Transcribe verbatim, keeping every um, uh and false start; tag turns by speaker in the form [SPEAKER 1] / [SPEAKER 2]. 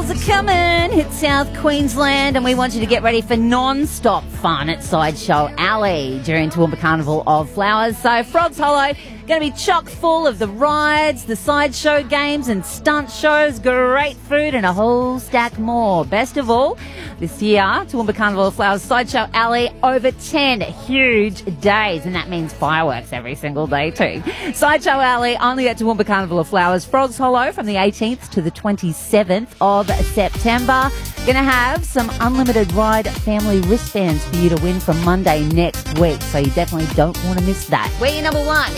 [SPEAKER 1] Flowers are coming. Hit South Queensland, and we want you to get ready for non-stop fun at Sideshow Alley during Toowoomba Carnival of Flowers. So Frogs Hollow going to be chock full of the rides, the sideshow games and stunt shows, great food and a whole stack more. Best of all, this year, Toowoomba Carnival of Flowers Sideshow Alley, over ten huge days, and that means fireworks every single day too. Sideshow Alley only at Toowoomba Carnival of Flowers, Frogs Hollow, from the eighteenth to the twenty-seventh of September. Going to have some unlimited ride family wristbands for you to win from Monday next week, so you definitely don't want to miss that. We're your number one.